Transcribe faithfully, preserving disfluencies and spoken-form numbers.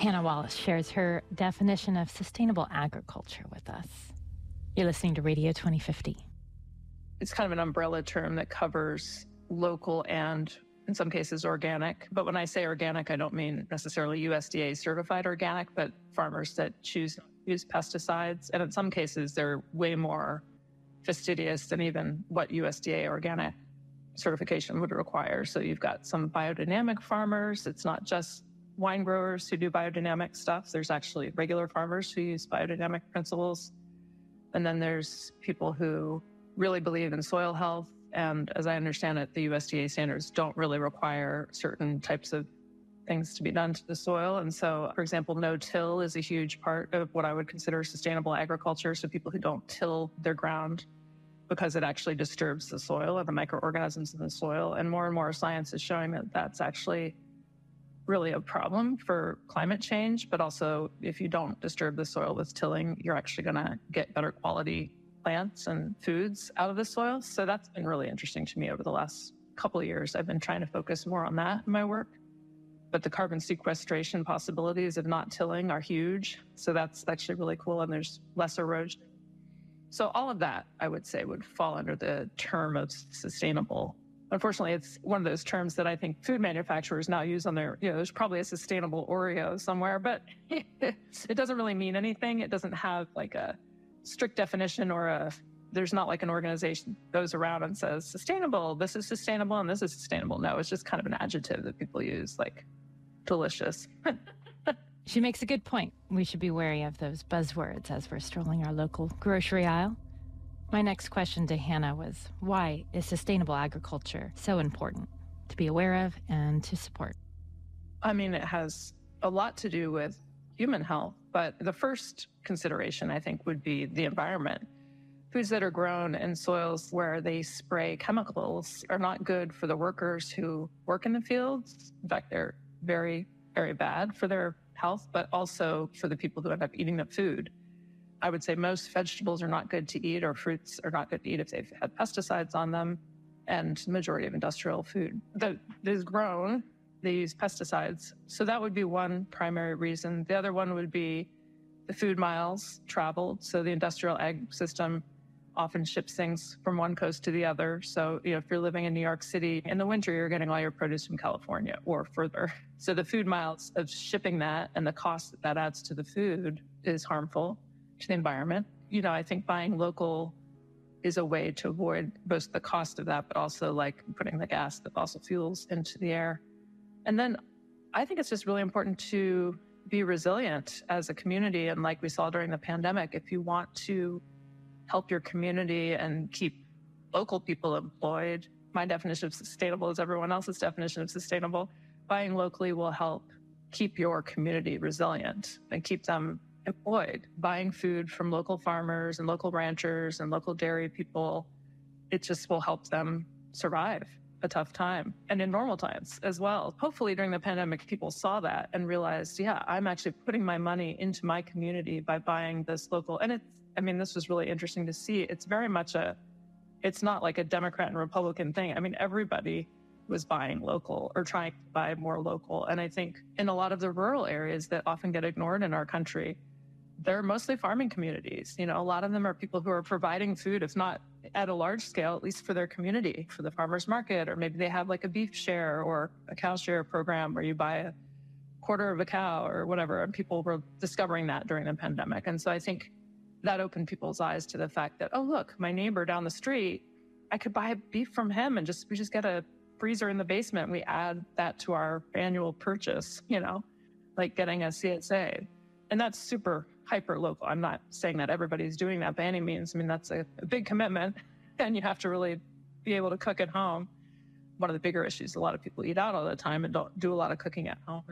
Hannah Wallace shares her definition of sustainable agriculture with us. You're listening to Radio twenty fifty. It's kind of an umbrella term that covers local and, in some cases, organic. But when I say organic, I don't mean necessarily U S D A certified organic, but farmers that choose to use pesticides. And in some cases, they're way more fastidious than even what U S D A organic certification would require. So you've got some biodynamic farmers. It's not just wine growers who do biodynamic stuff. There's actually regular farmers who use biodynamic principles. And then there's people who really believe in soil health. And as I understand it, the U S D A standards don't really require certain types of things to be done to the soil. And so, for example, no-till is a huge part of what I would consider sustainable agriculture. So people who don't till their ground because it actually disturbs the soil and the microorganisms in the soil. And more and more science is showing that that's actually really a problem for climate change. But also, if you don't disturb the soil with tilling, you're actually going to get better quality plants and foods out of the soil. So that's been really interesting to me over the last couple of years. I've been trying to focus more on that in my work. But the carbon sequestration possibilities of not tilling are huge. So that's actually really cool. And there's less erosion. So all of that, I would say, would fall under the term of sustainable. Unfortunately, it's one of those terms that I think food manufacturers now use on their, you know, there's probably a sustainable Oreo somewhere, but it doesn't really mean anything. It doesn't have like a strict definition or a, there's not like an organization that goes around and says, sustainable, this is sustainable and this is sustainable. No, it's just kind of an adjective that people use, like delicious. She makes a good point. We should be wary of those buzzwords as we're strolling our local grocery aisle. My next question to Hannah was, why is sustainable agriculture so important to be aware of and to support? I mean, it has a lot to do with human health, but the first consideration, I think, would be the environment. Foods that are grown in soils where they spray chemicals are not good for the workers who work in the fields. In fact, they're very, very bad for their health, but also for the people who end up eating the food. I would say most vegetables are not good to eat, or fruits are not good to eat if they've had pesticides on them. And the majority of industrial food that is grown, they use pesticides. So that would be one primary reason. The other one would be the food miles traveled. So the industrial ag system often ships things from one coast to the other. So, you know, if you're living in New York City in the winter, you're getting all your produce from California or further. So the food miles of shipping that and the cost that that adds to the food is harmful to the environment. You know, I think buying local is a way to avoid both the cost of that, but also like putting the gas, the fossil fuels into the air. And then I think it's just really important to be resilient as a community. And like we saw during the pandemic, if you want to help your community and keep local people employed, my definition of sustainable is everyone else's definition of sustainable. Buying locally will help keep your community resilient and keep them employed. Buying food from local farmers and local ranchers and local dairy people, it just will help them survive a tough time, and in normal times as well. Hopefully during the pandemic, people saw that and realized, yeah, I'm actually putting my money into my community by buying this local. And it's, I mean, this was really interesting to see. It's very much a, it's not like a Democrat and Republican thing. I mean, everybody was buying local or trying to buy more local. And I think in a lot of the rural areas that often get ignored in our country, they're mostly farming communities. You know, a lot of them are people who are providing food, if not at a large scale, at least for their community, for the farmer's market, or maybe they have like a beef share or a cow share program where you buy a quarter of a cow or whatever. And people were discovering that during the pandemic. And so I think that opened people's eyes to the fact that, oh, look, my neighbor down the street, I could buy beef from him and just, we just get a freezer in the basement. We add that to our annual purchase, you know, like getting a C S A. And that's super hyper local. I'm not saying that everybody's doing that by any means. I mean, that's a, a big commitment and you have to really be able to cook at home. One of the bigger issues, a lot of people eat out all the time and don't do a lot of cooking at home.